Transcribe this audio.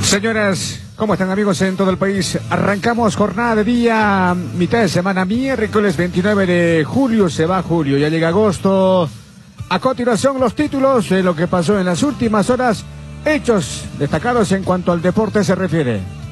Señoras, ¿cómo están amigos en todo el país? Arrancamos jornada de día, mitad de semana, miércoles 29 de julio, se va julio, ya llega agosto. A continuación los títulos de lo que pasó en las últimas horas, hechos destacados en cuanto al deporte se refiere.